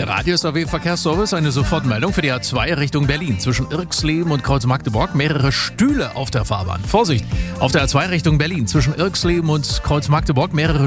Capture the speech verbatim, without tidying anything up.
Der Radio S A W Verkehrsservice, eine Sofortmeldung für die A zwei Richtung Berlin. Zwischen Irxleben und Kreuz Magdeburg mehrere Stühle auf der Fahrbahn. Vorsicht! Auf der A zwei Richtung Berlin zwischen Irxleben und Kreuz Magdeburg mehrere